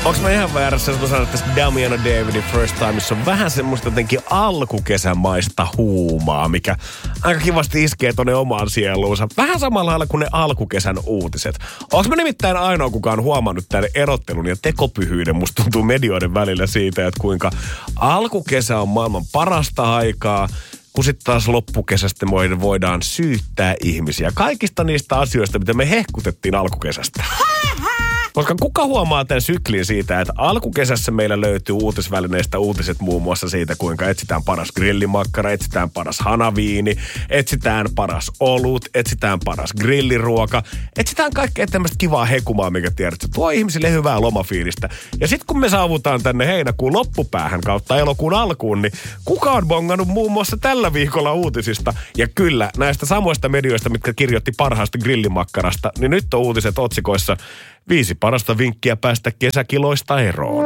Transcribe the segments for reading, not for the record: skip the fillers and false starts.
Onks mä ihan väärässä, että sanoa tästä Damiano Davidin First Timeissa on vähän semmoista jotenkin alkukesämaista huumaa, mikä aika kivasti iskee tonne omaan sieluunsa. Vähän samalla lailla kuin ne alkukesän uutiset. Onks mä nimittäin ainoa, kuka on huomannut tämän erottelun ja tekopyhyyden, musta tuntuu medioiden välillä siitä, että kuinka alkukesä on maailman parasta aikaa, kun sitten taas loppukesästä voidaan syyttää ihmisiä kaikista niistä asioista, mitä me hehkutettiin alkukesästä. Koska kuka huomaa tämän syklin siitä, että alkukesässä meillä löytyy uutisvälineistä uutiset muun muassa siitä, kuinka etsitään paras grillimakkara, etsitään paras hanaviini, etsitään paras olut, etsitään paras grilliruoka, etsitään kaikkea tämmöistä kivaa hekumaa, mikä tiedät, se tuo ihmisille hyvää lomafiilistä. Ja sitten kun me saavutaan tänne heinäkuun loppupäähän kautta elokuun alkuun, niin kuka on bongannut muun muassa tällä viikolla uutisista? Ja kyllä, näistä samoista medioista, mitkä kirjoitti parhaasta grillimakkarasta, niin nyt on uutiset otsikoissa 5 parasta vinkkiä päästä kesäkiloista eroon.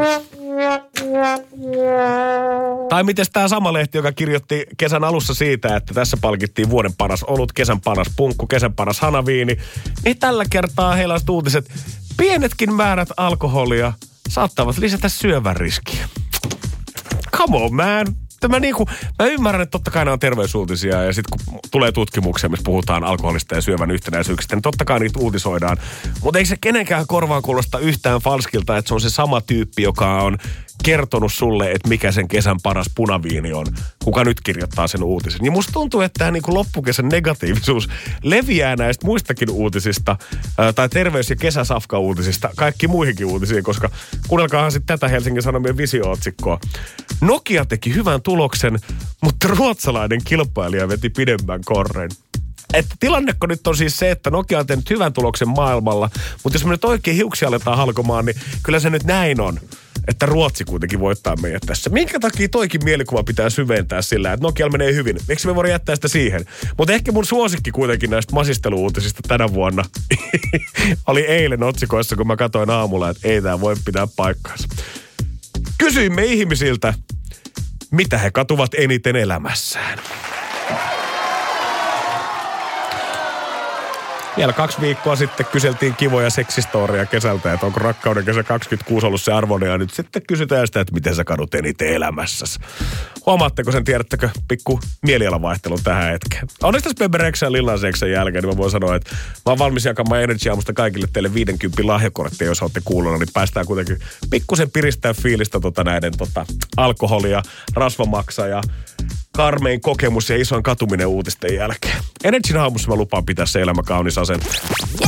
Tai mites tää sama lehti, joka kirjoitti kesän alussa siitä, että tässä palkittiin vuoden paras olut, kesän paras punkku, kesän paras hanaviini. Niin tällä kertaa heillä on uutiset. Pienetkin määrät alkoholia saattavat lisätä syövän riskiä. Come on, man. Mä ymmärrän, että totta kai nämä on terveysuutisia ja sitten kun tulee tutkimuksia, missä puhutaan alkoholista ja syövän yhtenäisyyksistä, niin totta kai niitä uutisoidaan. Mutta eikö se kenenkään korvaan kuulosta yhtään falskilta, että se on se sama tyyppi, joka on kertonut sulle, että mikä sen kesän paras punaviini on, kuka nyt kirjoittaa sen uutisen. Ja musta tuntuu, että tämä niinku loppukesän negatiivisuus leviää näistä muistakin uutisista, tai terveys- ja kesäsafka-uutisista, kaikki muihinkin uutisiin, koska kuunnelkaahan sitten tätä Helsingin Sanomien visio-otsikkoa. Nokia teki hyvän tuloksen, mutta ruotsalainen kilpailija veti pidemmän korren. Että tilanneko nyt on siis se, että Nokia on tehnyt hyvän tuloksen maailmalla, mutta jos me nyt oikein hiuksia aletaan halkomaan, niin kyllä se nyt näin on, että Ruotsi kuitenkin voittaa meidät tässä. Minkä takia toikin mielikuva pitää syventää sillä, että Nokialla menee hyvin? Eikö me voida jättää sitä siihen? Mutta ehkä mun suosikki kuitenkin näistä masistelu-uutisista tänä vuonna oli eilen otsikoissa, kun mä katsoin aamulla, että ei tää voi pitää paikkaansa. Kysyimme ihmisiltä, mitä he katuvat eniten elämässään. Vielä 2 viikkoa sitten kyseltiin kivoja seksistoria kesältä, että onko rakkauden kesä 26 ollut se arvoinen, ja nyt sitten kysytään sitä, että miten sä kadut eniten elämässäsi. Huomaatteko sen, tiedättekö, pikku mielialavaihtelun tähän hetkeen. Onneksi tässä Bebereksen ja Lillanseksen jälkeen, niin mä voin sanoa, että mä oon valmis jakamaan Energy-aamusta kaikille teille 50 lahjakorttia, jos olette kuuluna, niin päästään kuitenkin pikkusen piristää fiilistä näiden alkoholia, rasvamaksa ja karmein kokemus ja isoin katuminen uutisten jälkeen. Energyn aamussa mä lupaan pitää se elämä kaunis asento.